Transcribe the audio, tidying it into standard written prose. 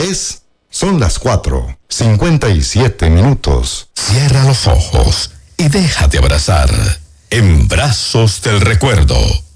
Son las 4:57. Cierra los ojos y déjate abrazar en brazos del recuerdo.